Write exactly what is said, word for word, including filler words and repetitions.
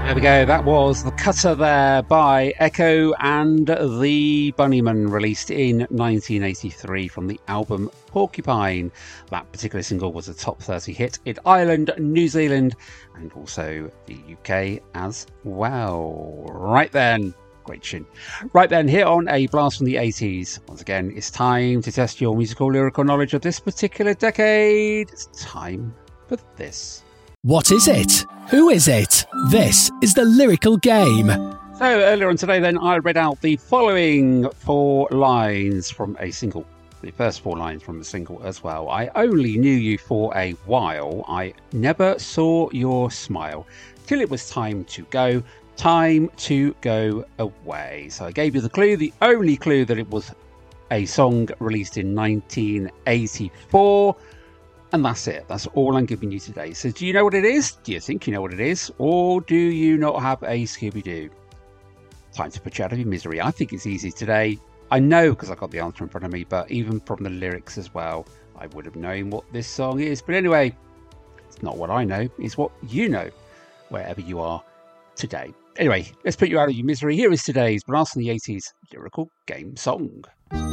There we go. That was The Cutter there by Echo and the Bunnymen, released in nineteen eighty-three from the album Porcupine. That particular single was a top thirty hit in Ireland, New Zealand, and also the U K as well. Right then. Great tune. Right then, here on A Blast from the eighties. Once again, it's time to test your musical lyrical knowledge of this particular decade. It's time for this. What is it? Who is it? This is the lyrical game. So earlier on today then, I read out the following four lines from a single. The first four lines from the single as well. I only knew you for a while. I never saw your smile. Till it was time to go. Time to go away. So I gave you the clue, the only clue, that it was a song released in nineteen eighty-four. And that's it. That's all I'm giving you today. So do you know what it is? Do you think you know what it is? Or do you not have a Scooby-Doo? Time to put you out of your misery. I think it's easy today. I know because I've got the answer in front of me, but even from the lyrics as well, I would have known what this song is. But anyway, it's not what I know. It's what you know, wherever you are today. Anyway, let's put you out of your misery. Here is today's Blast from the eighties lyrical game song.